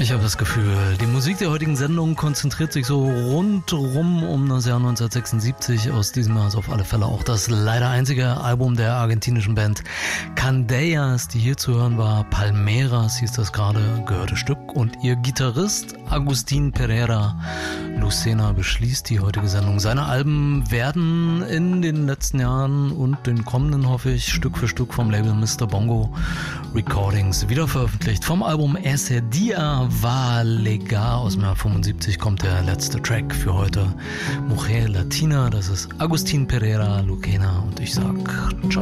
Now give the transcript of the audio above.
Ich habe das Gefühl, die Musik der heutigen Sendung konzentriert sich so rundrum um das Jahr 1976. Aus diesem Jahr ist auf alle Fälle auch das leider einzige Album der argentinischen Band Candeias, die hier zu hören war. Palmeras hieß das gerade gehörte Stück. Und ihr Gitarrist Agustín Pereira Lucena beschließt die heutige Sendung. Seine Alben werden in den letzten Jahren und den kommenden, hoffe ich, Stück für Stück vom Label Mr. Bongo Recordings wieder veröffentlicht. Vom Album Ese Dia Va Legar aus dem Jahr 75 kommt der letzte Track für heute. Mujer Latina, das ist Agustín Pereira Lucena und ich sag ciao.